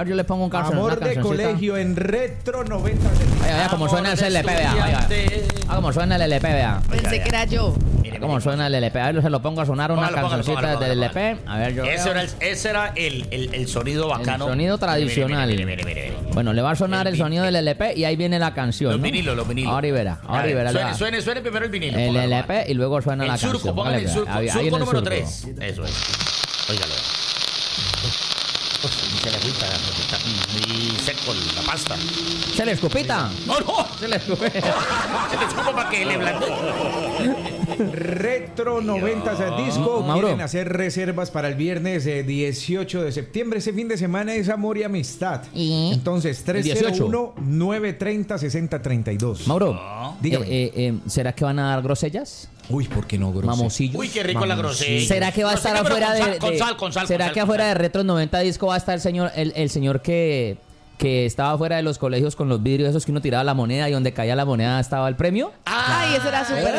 ver, yo le pongo un canción. Amor de colegio en Retro 90. Vaya, como suena ese LP, vea. Como suena el LP, vea. Pensé que era yo. Como suena el LP. A ver, se lo pongo a sonar una cancioncita del LP. A ver, yo. Ese era el sonido bacano. El sonido tradicional. Mire. Bueno, le va a sonar el sonido del LP y ahí viene la canción. Los vinilos. Ahora y verá. Suene primero el vinilo. El LP y luego suena la canción. Surco, póngale el surco. Surco número 3. Eso es. Óigalo. Se le agüita, porque está muy seco la pasta. ¿Se le escupita? No. Se le escupe. Se le escupa para que le blanquee. Retro 90 disco. Mauro. Quieren hacer reservas para el viernes 18 de septiembre. Ese fin de semana es amor y amistad. ¿Y? Entonces, 301-930-6032. Mauro, dígame. ¿será que van a dar grosellas? Uy, ¿por qué no grosellas? Mamoncillos. Uy, qué rico la grosella. ¿Será que va a estar afuera con sal? ¿Será que afuera de Retro 90 disco va a estar el señor que estaba fuera de los colegios con los vidrios esos que uno tiraba la moneda y donde caía la moneda estaba el premio? Ay, eso era súper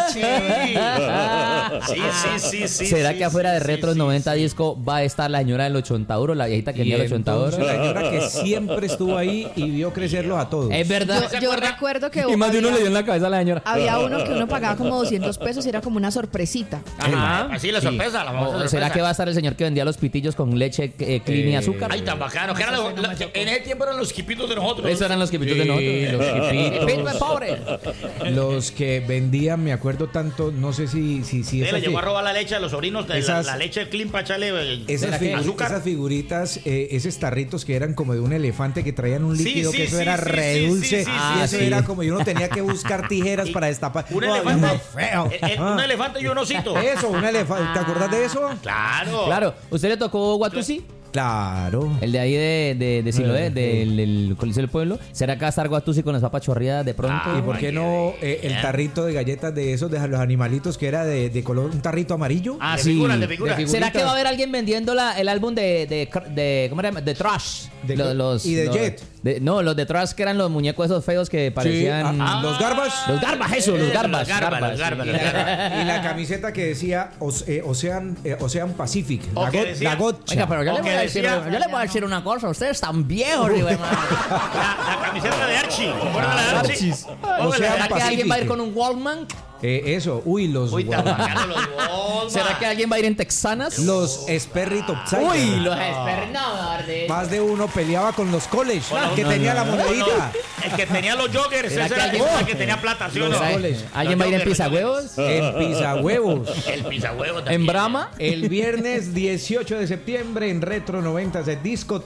Sí. ¿Será que afuera de Retro 90 disco va a estar la señora del 80 euros, la viejita que tenía el 80 euros? La señora que siempre estuvo ahí y vio crecerlos a todos. Es verdad. Yo recuerdo que Y más de uno le dio en la cabeza a la señora. había uno que uno pagaba como 200 pesos y era como una sorpresita. Ajá. Así la sorpresa. ¿O será que va a estar el señor que vendía los pitillos con leche clean y azúcar? Ay, tan bacano. Que en ese tiempo eran los quipitos de nosotros. Esos eran los quipitos de nosotros. Los Quipitos pobres. Los que vendían, me acuerdo tanto, no sé si Le llegó a robar la leche a los sobrinos, la leche clean para echarle azúcar. Esas figuritas, esos tarritos que eran como de un elefante que traían un líquido que eso era re dulce. Y eso era como yo no tenía que buscar tijeras para destapar. Un elefante. Un elefante y un osito. Eso, un elefante. ¿Te acuerdas de eso? Claro. ¿Usted le tocó Guatusi? Claro. El de ahí de Siloé, del Coliseo del Pueblo. ¿Será que va a estar Guatusi con las papas chorreadas de pronto? ¿Y por qué no el tarrito de galletas de esos, de los animalitos que era de color, un tarrito amarillo? Sí. De figuras. ¿Será que va a haber alguien vendiendo el álbum de ¿cómo se llama? De Trash? ¿Y de Jet? Los de Trash, que eran los muñecos esos feos que parecían... los Garbage. Los Garbage, eso, los Garbage. Y la camiseta que decía Ocean Pacific. La Gotcha. Oiga, pero yo le voy a decir una cosa. Ustedes están viejos, hermano. La camiseta de Archie. ¿Recuerdan la de Archie? ¿Será que alguien va a ir con un Walkman? Eso, los Walkman. ¿Será que alguien va a ir en Texanas? Los Sperry Topside. Los Sperry. Más de uno peleaba con los college, que tenía la monedita. El que tenía los joggers, ese era el que tenía plata, ¿sí o no? ¿Alguien va a ir en Pizahuevos? En Pizahuevos. El Pizahuevos también. ¿En Brahma? El viernes 18 de septiembre en Retro 90 de disco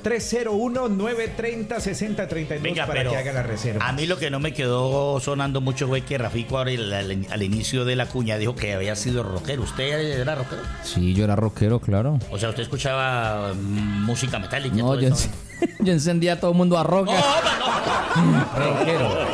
301-930-6032 para que haga la reserva. A mí lo que no me quedó sonando mucho fue que Rafico al inicio de la cuña dijo que había sido rockero. ¿Usted era rockero? Sí, yo era rockero, claro. O sea, ¿usted escuchaba música metálica? No, yo encendía a todo el mundo a rock. Rockero.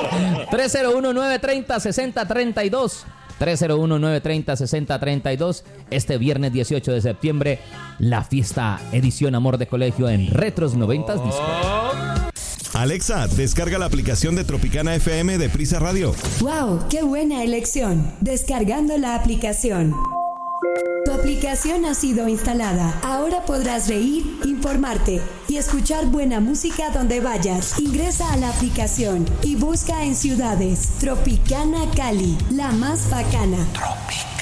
301-930-6032. 301-930-6032. Este viernes 18 de septiembre, la fiesta edición Amor de Colegio en Retros 90 Disco. Alexa, descarga la aplicación de Tropicana FM de Prisa Radio. ¡Wow! ¡Qué buena elección! Descargando la aplicación. Tu aplicación ha sido instalada. Ahora podrás reír, informarte y escuchar buena música donde vayas. Ingresa a la aplicación y busca en ciudades Tropicana Cali, la más bacana. Tropicana.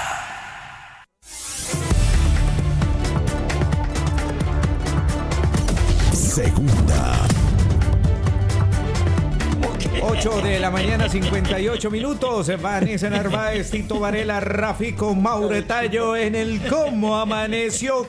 Segunda. 8 de la mañana, 58 minutos. Vanessa Narváez, Tito Varela, Rafico, Mauro Tallo en el cómo amaneció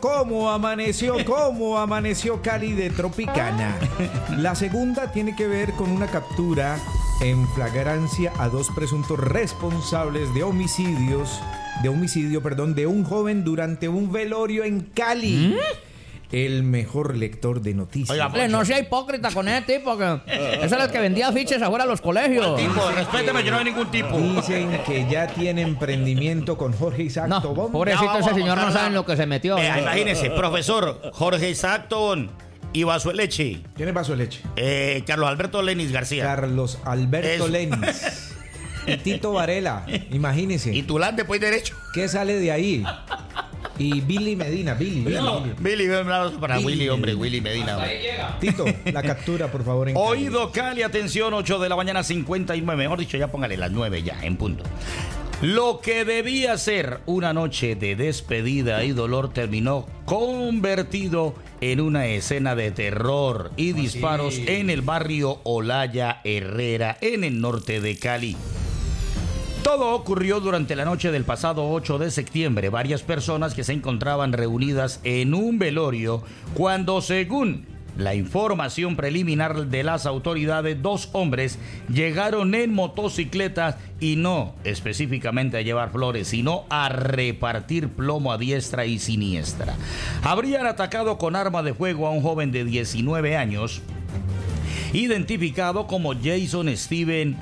Cali de Tropicana. La segunda tiene que ver con una captura en flagrancia a dos presuntos responsables de homicidio, de un joven durante un velorio en Cali. El mejor lector de noticias. Oiga, no sea hipócrita con ese tipo, que ese era el que vendía afiches afuera a los colegios. Tipo, respéteme, yo no hay ningún tipo. Dicen que ya tiene emprendimiento con Jorge Isaac Tobón. Pobrecito ese señor, no saben lo que se metió. Imagínese, profesor Jorge Isaac Tobón y Vaso de Leche. ¿Quién es Vaso de Leche? Carlos Alberto Lenis García. Carlos Alberto Lenis. Y Tito Varela, imagínese. Y Tulán después derecho. ¿Qué sale de ahí? Y Billy Medina, Billy. Billy, un abrazo para Willy, hombre, Willy Medina. Tito, la captura, por favor. En Oído Cali, atención, 8 de la mañana, 59. Mejor dicho, ya póngale las 9 ya, en punto. Lo que debía ser una noche de despedida y dolor terminó convertido en una escena de terror y disparos en el barrio Olaya Herrera, en el norte de Cali. Todo ocurrió durante la noche del pasado 8 de septiembre. Varias personas que se encontraban reunidas en un velorio cuando, según la información preliminar de las autoridades, 2 hombres llegaron en motocicletas y no específicamente a llevar flores, sino a repartir plomo a diestra y siniestra. Habrían atacado con arma de fuego a un joven de 19 años, identificado como Jason Steven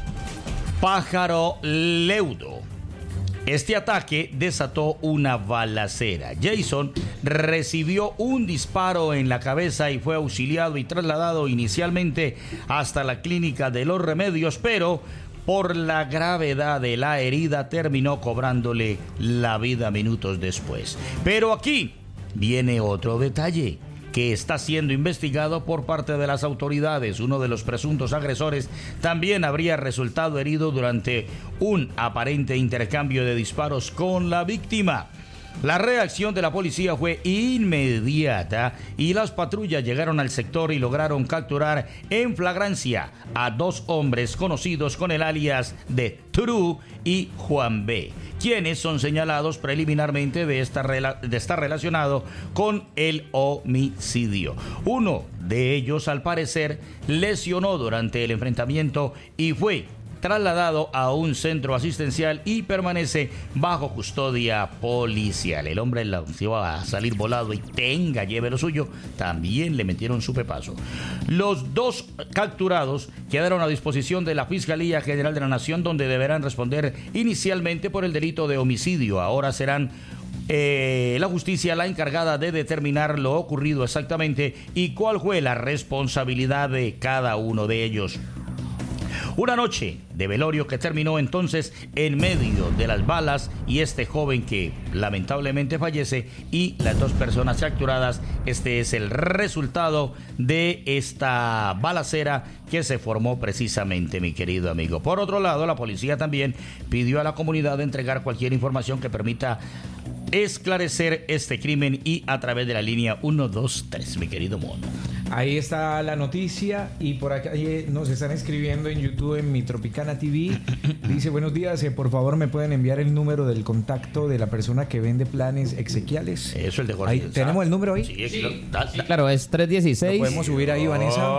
Pájaro Leudo. Este ataque desató una balacera. Jason recibió un disparo en la cabeza y fue auxiliado y trasladado inicialmente hasta la clínica de los Remedios, pero por la gravedad de la herida terminó cobrándole la vida minutos después. Pero aquí viene otro detalle que está siendo investigado por parte de las autoridades. Uno de los presuntos agresores también habría resultado herido durante un aparente intercambio de disparos con la víctima. La reacción de la policía fue inmediata y las patrullas llegaron al sector y lograron capturar en flagrancia a 2 hombres conocidos con el alias de True y Juan B., quienes son señalados preliminarmente de estar relacionado con el homicidio. Uno de ellos, al parecer, lesionó durante el enfrentamiento y fue trasladado a un centro asistencial y permanece bajo custodia policial. El hombre se iba a salir volado y lleve lo suyo, también le metieron su pepazo. Los 2 capturados quedaron a disposición de la Fiscalía General de la Nación, donde deberán responder inicialmente por el delito de homicidio. Ahora serán la justicia la encargada de determinar lo ocurrido exactamente y cuál fue la responsabilidad de cada uno de ellos. Una noche de velorio que terminó entonces en medio de las balas y este joven que lamentablemente fallece y las 2 personas capturadas. Este es el resultado de esta balacera que se formó precisamente, mi querido amigo. Por otro lado, la policía también pidió a la comunidad de entregar cualquier información que permita esclarecer este crimen y a través de la línea 123, mi querido mono. Ahí está la noticia y por acá nos están escribiendo en YouTube, en Mi Tropicana TV. Dice, buenos días, por favor me pueden enviar el número del contacto de la persona que vende planes exequiales. Eso, el de Jorge. Ahí, ¿tenemos el número ahí? Sí. Claro, es 316. ¿Lo podemos subir ahí, Vanessa?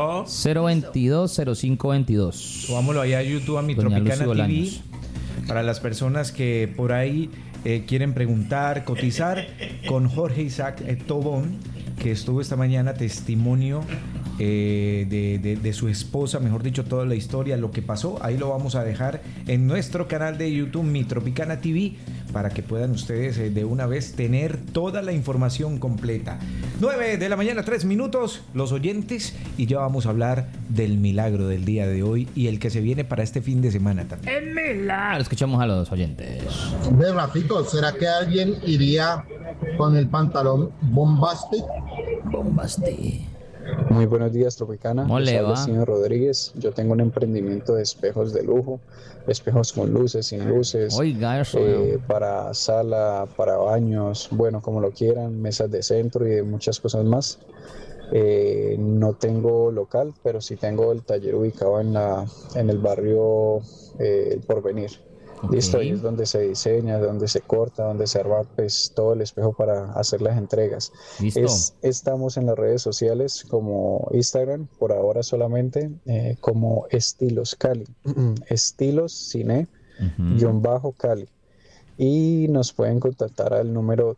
022-0522. Subámoslo allá a YouTube, a Mi Tropicana TV. Para las personas que por ahí quieren preguntar, cotizar con Jorge Isaac Tobón, que estuvo esta mañana testimonio de su esposa, mejor dicho, toda la historia, lo que pasó. Ahí lo vamos a dejar en nuestro canal de YouTube, Mi Tropicana TV, para que puedan ustedes de una vez tener toda la información completa. 9 de la mañana, 3 minutos, los oyentes, y ya vamos a hablar del milagro del día de hoy y el que se viene para este fin de semana también. ¡El milagro! Escuchamos a los oyentes. Ve, Rafito, ¿será que alguien iría con el pantalón Bombastic? Bombastic. Muy buenos días, Tropicana. ¿Cómo le va? Señor Rodríguez. Yo tengo un emprendimiento de espejos de lujo, espejos con luces, sin luces. Oiga, eso. Para sala, para baños, bueno, como lo quieran, mesas de centro y de muchas cosas más. No tengo local, pero sí tengo el taller ubicado en el barrio El Porvenir. Okay. Listo, ahí es donde se diseña, donde se corta, donde se arma pues todo el espejo para hacer las entregas. Estamos en las redes sociales como Instagram, por ahora solamente, como Estilos Cali, Estilos Cine, _Cali. Y nos pueden contactar al número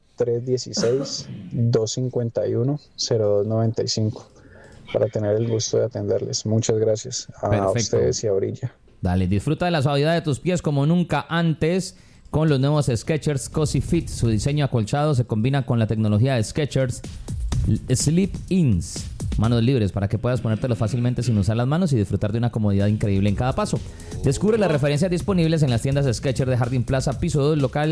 316-251-0295 para tener el gusto de atenderles. Muchas gracias a ustedes y a Orilla. Dale, disfruta de la suavidad de tus pies como nunca antes con los nuevos Skechers Cozy Fit. Su diseño acolchado se combina con la tecnología de Skechers Sleep Ins, manos libres para que puedas ponértelo fácilmente sin usar las manos y disfrutar de una comodidad increíble en cada paso. Descubre las referencias disponibles en las tiendas Skechers de Jardín Plaza, piso 2, local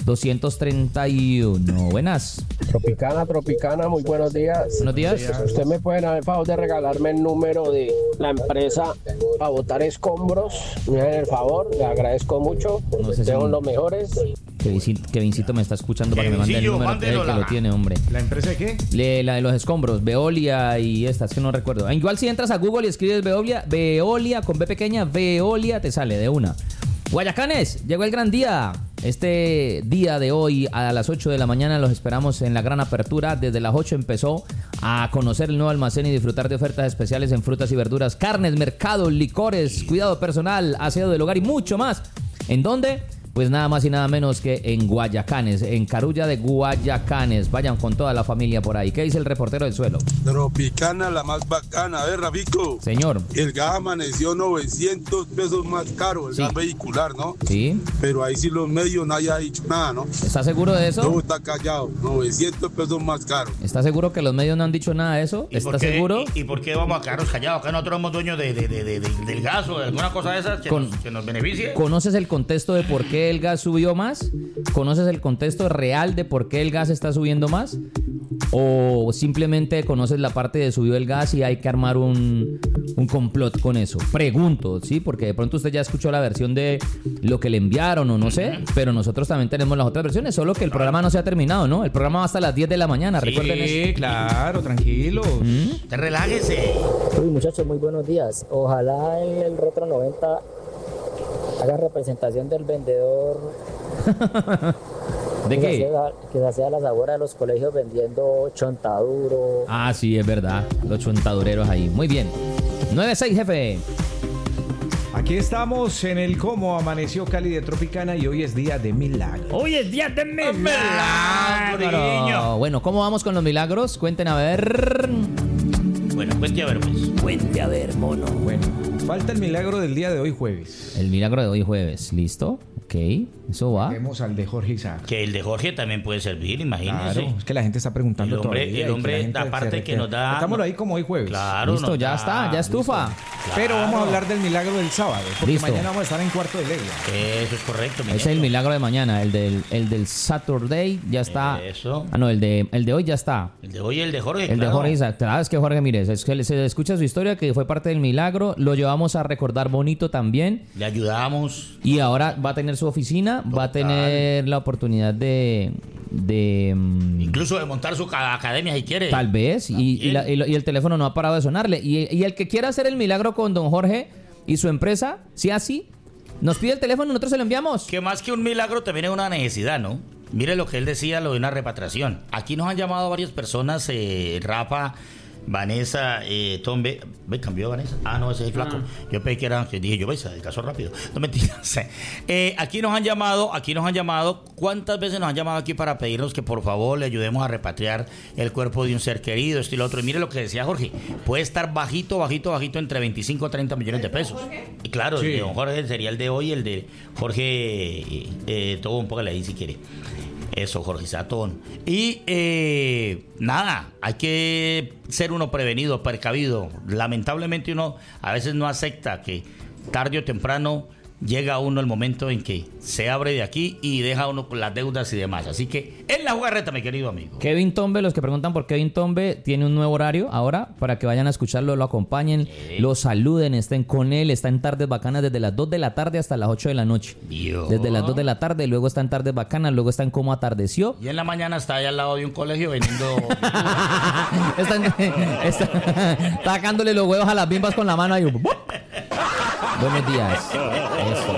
231. Buenas. Tropicana, muy buenos días. Buenos días. ¿Usted me puede dar el favor de regalarme el número de la empresa para botar escombros? Me hagan el favor, le agradezco mucho. No sé si- Son los mejores. Que Vincito me está escuchando para que me mande el Kevincillo, número que mándelo, lo tiene, hombre. ¿La empresa de qué? La de los escombros, Veolia y estas que no recuerdo. Igual si entras a Google y escribes Veolia con B pequeña, Veolia te sale de una. Guayacanes, llegó el gran día. Este día de hoy a las 8 de la mañana los esperamos en la gran apertura. Desde las 8 empezó a conocer el nuevo almacén y disfrutar de ofertas especiales en frutas y verduras, carnes, mercados, licores, cuidado personal, aseo del hogar y mucho más. ¿En dónde? Pues nada más y nada menos que en Guayacanes, en Carulla de Guayacanes. Vayan con toda la familia por ahí. ¿Qué dice el reportero del suelo? Tropicana, la más bacana. A ver, Rafico. Señor. El gas amaneció 900 pesos más caro, el gas vehicular, ¿no? Sí. Pero ahí sí los medios no haya dicho nada, ¿no? ¿Está seguro de eso? Todo está callado, 900 pesos más caro. ¿Está seguro que los medios no han dicho nada de eso? ¿Está seguro? ¿Y por qué vamos a quedarnos callados? Acá nosotros somos dueños del gas o de alguna cosa de esas que nos beneficie. ¿Conoces el contexto de por qué el gas subió más? ¿Conoces el contexto real de por qué el gas está subiendo más? ¿O simplemente conoces la parte de subió el gas y hay que armar un complot con eso? Pregunto, ¿sí? Porque de pronto usted ya escuchó la versión de lo que le enviaron o no sé, pero nosotros también tenemos las otras versiones, solo que el programa no se ha terminado, ¿no? El programa va hasta las 10 de la mañana, recuerden eso. Sí, claro, tranquilo. Relájese. Uy, muchachos, muy buenos días. Ojalá en el Retro 90 haga representación del vendedor. ¿De qué? Que se hacía las afueras de los colegios vendiendo chontaduro. Ah, sí, es verdad. Los chontadureros ahí. Muy bien. 9-6, jefe. Aquí estamos en el Cómo Amaneció Cali de Tropicana y hoy es día de milagro. Hoy es día de milagro. Bueno, ¿cómo vamos con los milagros? Cuenten a ver. Bueno, cuente a ver, pues. Cuente a ver, mono. Bueno, falta el milagro del día de hoy jueves. El milagro de hoy jueves. ¿Listo? Ok, eso va. Vemos al de Jorge Isaac. Que el de Jorge también puede servir, imagínese. Claro, es que la gente está preguntando El hombre, todavía. el hombre aparte que nos da... Estámoslo ahí como hoy jueves. Claro. Listo, ya está, ya estufa. Pero vamos a hablar del milagro del sábado, porque Listo. mañana vamos a estar en Cuarto de Legua. Eso es correcto, mi Ese es el nieto. milagro de mañana. El del Saturday ya está. Eso. Ah, no, el de hoy ya está. El de hoy, el de Jorge. El de claro. Jorge Isaac. Ah, es que Jorge, mire, es que se escucha su historia, que fue parte del milagro. Lo llevamos a recordar bonito también. Le ayudamos. Y ahora va a tener su oficina, va a tener la oportunidad de Incluso de montar su academia si quiere. tal vez, y el teléfono no ha parado de sonarle. Y el que quiera hacer el milagro con don Jorge y su empresa, si así, nos pide el teléfono y nosotros se lo enviamos. Que más que un milagro también es una necesidad, ¿no? Mire lo que él decía, lo de una repatriación. Aquí nos han llamado varias personas, Rafa, Vanessa, Tom, ¿ve cambió Vanessa? Ah, no, ese es el flaco. Yo pensé que era, que dije yo, ¿ves? El caso rápido. No mentiras. Aquí nos han llamado. ¿Cuántas veces nos han llamado aquí para pedirnos que por favor le ayudemos a repatriar el cuerpo de un ser querido, esto y lo otro? Y mire lo que decía Jorge, puede estar bajito, entre 25 a 30 millones de pesos. Y claro, Sí. el de don Jorge sería el de hoy, el de Jorge, todo un poco le di si quiere. Eso, Jorge Satón. Y nada, hay que ser uno prevenido, precavido. Lamentablemente uno a veces no acepta que tarde o temprano llega a uno el momento en que se abre de aquí y deja a uno con las deudas y demás. Así que en la jugarreta, mi querido amigo. Kevin Tombe, los que preguntan por Kevin Tombe, tiene un nuevo horario ahora para que vayan a escucharlo, lo acompañen, lo saluden, estén con él. Está en Tardes Bacanas desde las 2 de la tarde hasta las 8 de la noche. Desde las 2 de la tarde, luego está en Tardes Bacanas, luego está en Cómo Atardeció. Y en la mañana está allá al lado de un colegio vendiendo... está sacándole los huevos a las bimbas con la mano ahí. Buenos días. Eso.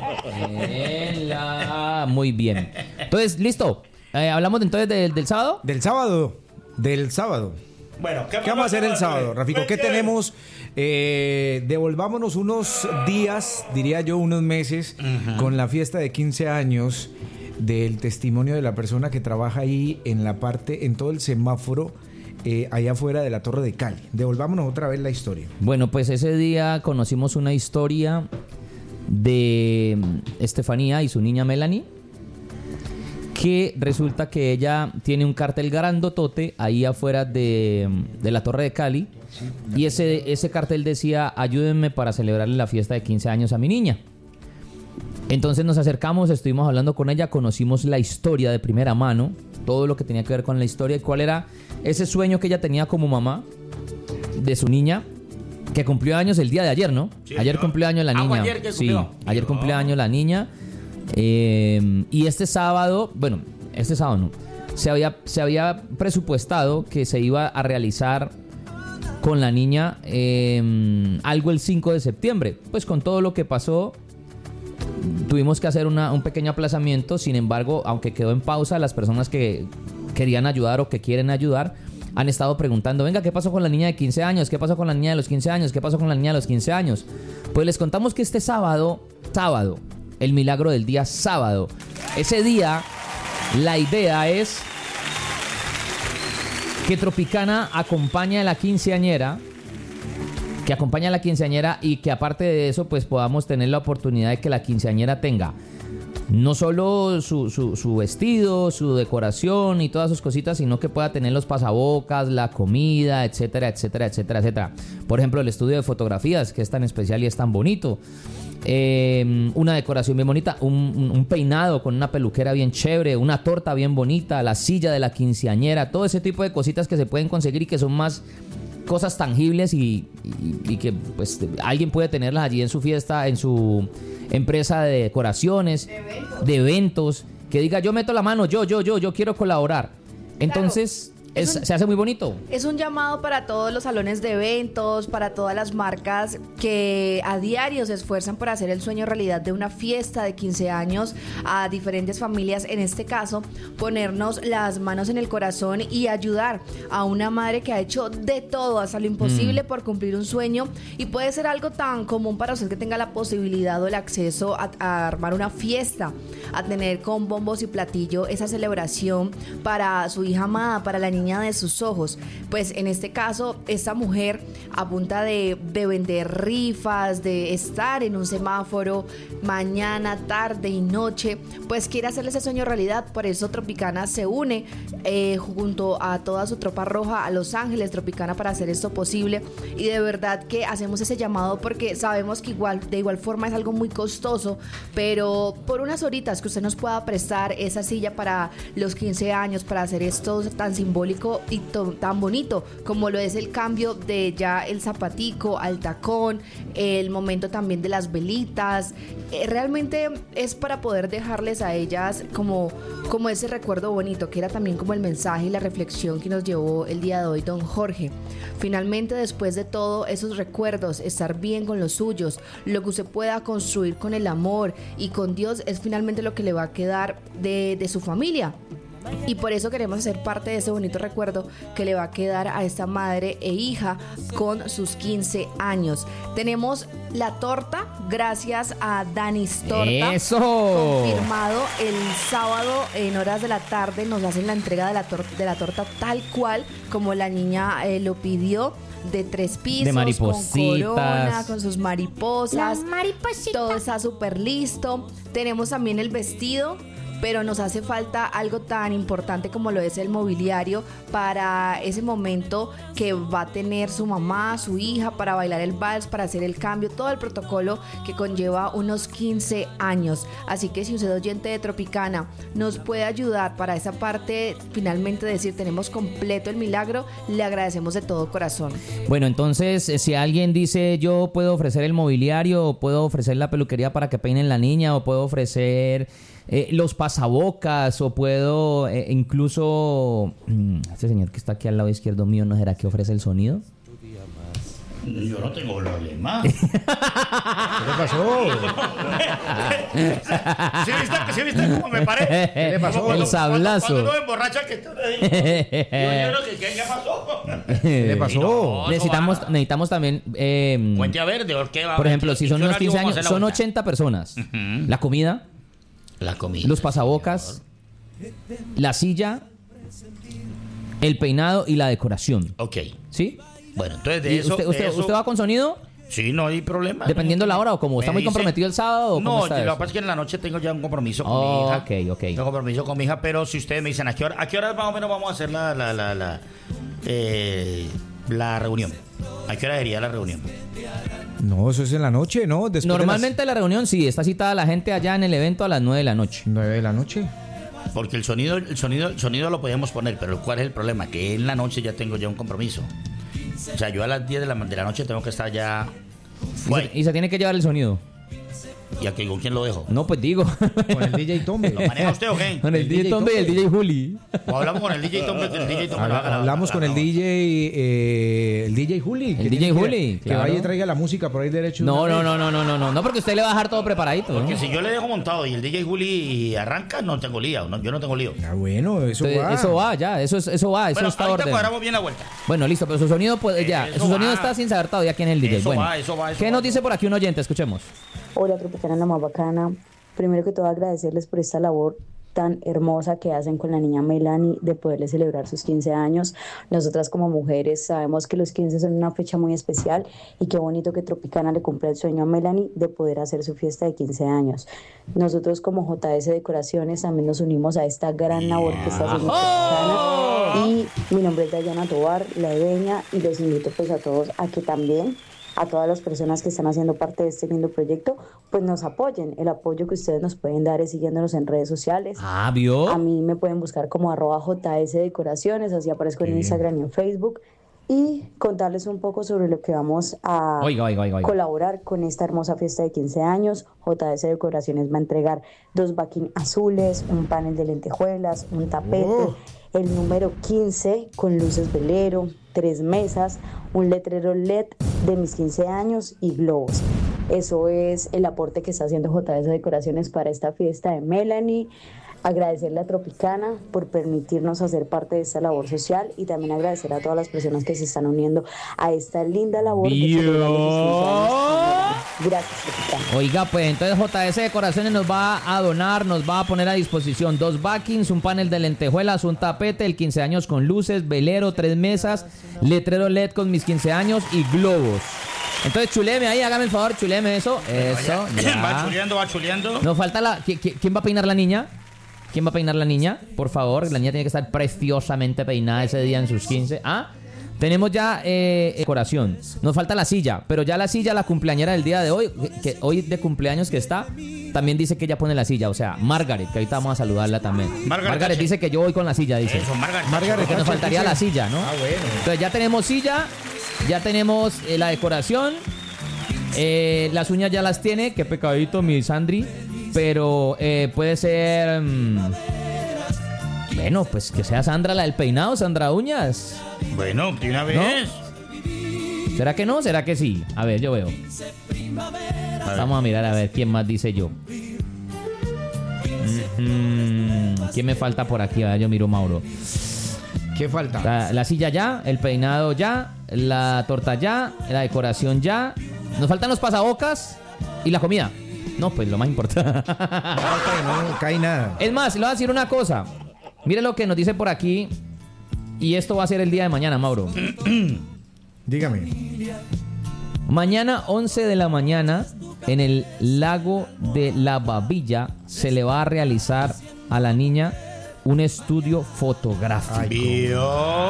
Muy bien. Entonces, listo. Hablamos entonces del sábado. Del sábado. Bueno, ¿Qué vamos a hacer el sábado, Rafico? ¿Qué tenemos? Devolvámonos unos días, diría yo, unos meses, con la fiesta de 15 años del testimonio de la persona que trabaja ahí en todo el semáforo, allá afuera de la Torre de Cali. Devolvámonos otra vez la historia. Bueno, pues ese día conocimos una historia de Estefanía y su niña Melanie, que resulta que ella tiene un cartel grandotote ahí afuera de la Torre de Cali, y ese cartel decía: ayúdenme para celebrarle la fiesta de 15 años a mi niña. Entonces nos acercamos, estuvimos hablando con ella, conocimos la historia de primera mano, todo lo que tenía que ver con la historia y cuál era ese sueño que ella tenía como mamá de su niña, que cumplió años el día de ayer, ¿no? Sí, ayer cumplió años la niña. Ayer que cumplió. Sí, ayer cumplió años la niña. Y este sábado no, se había presupuestado que se iba a realizar con la niña algo el 5 de septiembre. Pues con todo lo que pasó, tuvimos que hacer un pequeño aplazamiento. Sin embargo, aunque quedó en pausa, las personas que querían ayudar o que quieren ayudar han estado preguntando, venga, ¿qué pasó con la niña de 15 años? ¿Qué pasó con la niña de los 15 años? ¿Qué pasó con la niña de los 15 años? Pues les contamos que este sábado, el milagro del día sábado, ese día, la idea es que Tropicana acompañe a la quinceañera, y que aparte de eso, pues podamos tener la oportunidad de que la quinceañera tenga no solo su vestido, su decoración y todas sus cositas, sino que pueda tener los pasabocas, la comida, etcétera, etcétera, etcétera, etcétera. Por ejemplo, el estudio de fotografías, que es tan especial y es tan bonito. Una decoración bien bonita, un peinado con una peluquera bien chévere, una torta bien bonita, la silla de la quinceañera, todo ese tipo de cositas que se pueden conseguir y que son más cosas tangibles y que pues alguien puede tenerlas allí en su fiesta, en su empresa de decoraciones, de eventos, que diga yo meto la mano, yo quiero colaborar. Entonces se hace muy bonito. Es un llamado para todos los salones de eventos, para todas las marcas que a diario se esfuerzan por hacer el sueño realidad de una fiesta de 15 años, a diferentes familias, en este caso, ponernos las manos en el corazón y ayudar a una madre que ha hecho de todo, hasta lo imposible por cumplir un sueño, y puede ser algo tan común para usted que tenga la posibilidad o el acceso a armar una fiesta, a tener con bombos y platillo esa celebración para su hija amada, para la niña de sus ojos. Pues en este caso, esta mujer, a punta de vender rifas, de estar en un semáforo mañana, tarde y noche, pues quiere hacerle ese sueño realidad. Por eso Tropicana se une junto a toda su tropa roja, a Los Ángeles Tropicana, para hacer esto posible. Y de verdad que hacemos ese llamado porque sabemos que de igual forma es algo muy costoso, pero por unas horitas que usted nos pueda prestar esa silla para los 15 años, para hacer esto tan simbólico y tan bonito como lo es el cambio de ya el zapatico al tacón, el momento también de las velitas, realmente es para poder dejarles a ellas como ese recuerdo bonito, que era también como el mensaje y la reflexión que nos llevó el día de hoy don Jorge. Finalmente, después de todo, esos recuerdos, estar bien con los suyos, lo que usted pueda construir con el amor y con Dios, es finalmente lo que le va a quedar de su familia. Y por eso queremos hacer parte de ese bonito recuerdo que le va a quedar a esta madre e hija con sus 15 años. Tenemos la torta, gracias a Danis Torta. ¡Eso! Confirmado el sábado en horas de la tarde. Nos hacen la entrega de la torta tal cual como la niña lo pidió. De 3 pisos, de maripositas, con corona, con sus mariposas. Las maripositas. Todo está súper listo. Tenemos también el vestido, pero nos hace falta algo tan importante como lo es el mobiliario para ese momento que va a tener su mamá, su hija, para bailar el vals, para hacer el cambio, todo el protocolo que conlleva unos 15 años. Así que si usted, oyente de Tropicana, nos puede ayudar para esa parte, finalmente decir, tenemos completo el milagro, le agradecemos de todo corazón. Bueno, entonces, si alguien dice, yo puedo ofrecer el mobiliario, o puedo ofrecer la peluquería para que peinen la niña, o puedo ofrecer los pasabocas, o puedo incluso este señor que está aquí al lado izquierdo mío, ¿no será que ofrece el sonido? Yo no tengo problema. ¿Qué le pasó? ¿Sí viste cómo me paré? ¿Qué le pasó? El sablazo. Cuando uno emborracha que ¿qué pasó? ¿Qué le pasó? Necesitamos también cuente a ver de qué va. por ejemplo, si son unos 15 años, son 80 personas. La comida, los pasabocas, la silla, el peinado y la decoración. Ok. ¿Sí? Bueno, entonces de eso... ¿Usted va con sonido? Sí, no hay problema. Dependiendo la hora, o como está muy comprometido el sábado. No, lo que pasa es que en la noche tengo ya un compromiso con mi hija. Ok. Tengo compromiso con mi hija, pero si ustedes me dicen a qué hora más o menos vamos a hacer la reunión. ¿A qué hora sería la reunión? No, eso es en la noche, ¿no? Después Normalmente la reunión sí, está citada la gente allá en el evento a las 9 de la noche. 9 de la noche. Porque el sonido lo podíamos poner, pero ¿cuál es el problema? Que en la noche ya tengo un compromiso. O sea, yo a las 10 de la noche tengo que estar ya... Y se tiene que llevar el sonido. ¿Y aquí con quién lo dejo? No, pues digo. Con el DJ Tombe. ¿Lo maneja usted o qué? Con el DJ Tombe y el DJ Juli. O hablamos con el DJ Tombe, que el DJ Tombe Hablamos con el DJ Juli. El DJ Juli. Que vaya y traiga la música por ahí derecho. No, porque usted le va a dejar todo preparadito. Porque ¿no? si yo le dejo montado y el DJ Juli arranca, no tengo lío. Yo no tengo lío. Ah, bueno, eso Entonces, va. Eso va, ya. Eso va, eso Bueno, está ahorita orden. cuadramos bien la vuelta. Bueno, listo, pero su sonido, pues ya. Eso Su sonido va. está insertado ya aquí en el DJ. Eso Bueno, va, eso va. ¿qué nos dice por aquí un oyente? Escuchemos. Hola, Tropicana, la más bacana. Primero que todo, agradecerles por esta labor tan hermosa que hacen con la niña Melanie de poderle celebrar sus 15 años. Nosotras como mujeres sabemos que los 15 son una fecha muy especial y qué bonito que Tropicana le cumpla el sueño a Melanie de poder hacer su fiesta de 15 años. Nosotros como JS Decoraciones también nos unimos a esta gran labor que está haciendo Tropicana. Y mi nombre es Dayana Tobar, la dueña, y los invito pues a todos a que también, a todas las personas que están haciendo parte de este lindo proyecto, pues nos apoyen. El apoyo que ustedes nos pueden dar es siguiéndonos en redes sociales. ¿Vio? A mí me pueden buscar como @JS Decoraciones, así aparezco en Instagram y en Facebook. Y contarles un poco sobre lo que vamos a colaborar con esta hermosa fiesta de 15 años. JS Decoraciones va a entregar 2 backing azules, un panel de lentejuelas, un tapete, el número 15 con luces velero, 3 mesas, un letrero LED de mis 15 años y globos. Eso es el aporte que está haciendo JS Decoraciones para esta fiesta de Melanie. Agradecerle a Tropicana por permitirnos hacer parte de esta labor social y también agradecer a todas las personas que se están uniendo a esta linda labor de celebrar los 15 años. Gracias, Tropicana. Oiga, pues entonces JS Decoraciones nos va a donar, nos va a poner a disposición 2 backings, un panel de lentejuelas, un tapete, el 15 años con luces, velero, 3 mesas, letrero LED con mis 15 años y globos. Entonces chuleme ahí, hágame el favor, chuleme eso. Eso, ya. Va chuleando. Nos falta ¿Quién va a peinar la niña? ¿Quién va a peinar la niña? Por favor, la niña tiene que estar preciosamente peinada ese día en sus 15. Tenemos ya decoración. Nos falta la silla, pero ya la silla, la cumpleañera del día de hoy, que hoy de cumpleaños que está, también dice que ella pone la silla. O sea, Margaret, que ahorita vamos a saludarla también. Margaret dice que yo voy con la silla, dice. Eso, Margaret. Porque nos faltaría la silla, ¿no? Ah, bueno. Entonces ya tenemos silla, ya tenemos la decoración, las uñas ya las tiene. Qué pecadito, mi Sandri. Pero puede ser... bueno, pues que sea Sandra la del peinado, Sandra Uñas. Bueno, de una vez. ¿No? ¿Será que no? ¿Será que sí? A ver, yo veo. Vamos a mirar a ver quién más dice yo. ¿Quién me falta por aquí? A ver, yo miro Mauro. ¿Qué falta? La silla ya, el peinado ya, la torta ya, la decoración ya. Nos faltan los pasabocas y la comida. No, pues lo más importante. No cae nada. Es más, le voy a decir una cosa. Mire lo que nos dice por aquí. Y esto va a ser el día de mañana, Mauro. Dígame. Mañana, 11 de la mañana, en el lago de la Babilla, se le va a realizar a la niña un estudio fotográfico.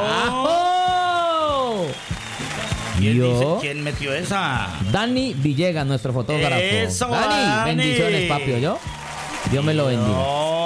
¿Quién metió esa? Dani Villegas, nuestro fotógrafo. Eso, Dani, bendiciones, papi, ¿yo? Dios me lo bendiga.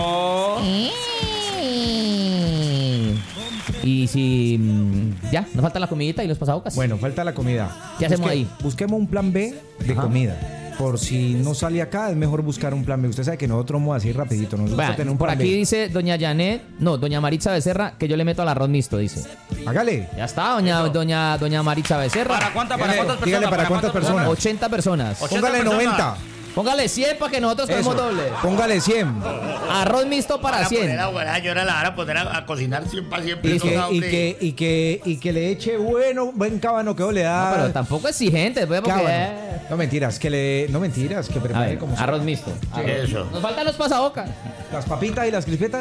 Y si... ya, nos falta la comidita y los pasabocas. Bueno, falta la comida. ¿Qué hacemos ahí? Busquemos un plan B de comida. Por si no sale acá, es mejor buscar un plan B. Usted sabe que nosotros vamos así rapidito. Nos gusta tener un por plan aquí B. dice doña Maritza Becerra, que yo le meto al arroz mixto, dice. Hágale. Ya está, doña Maritza Becerra. ¿Para cuántas personas? Dígale, ¿para cuántas personas? 80 personas. Póngale 90. Póngale 100 para que nosotros tenemos doble. Póngale 100. Arroz mixto para 100. Yo era la hora de poner a cocinar 100 para 100 Y pesos. que le eche buen cábano que le da. No, pero tampoco exigente, pues, porque... No mentiras, que prepare como arroz mixto. Eso. Nos faltan los pasabocas. Las papitas y las crispetas.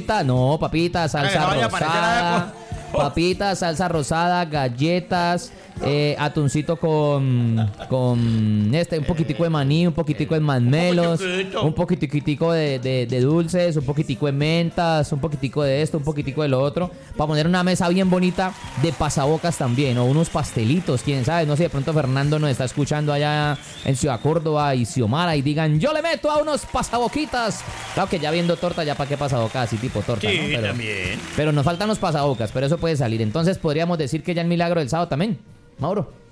Papitas, salsa rosada. Papitas, salsa rosada, galletas, atuncito con un poquitico de maní, un poquitico de masmelos, un poquitico de dulces, un poquitico de mentas, un poquitico de esto, un poquitico de lo otro, para poner una mesa bien bonita de pasabocas también, o unos pastelitos, quién sabe, no sé, de pronto Fernando nos está escuchando allá en Ciudad Córdoba y Xiomara y digan, yo le meto a unos pasaboquitas. Claro que ya viendo torta, ya para qué pasabocas, así tipo torta, sí, ¿no? También. Pero nos faltan los pasabocas, pero eso puede salir. Entonces podríamos decir que ya el milagro del sábado también, Mauro.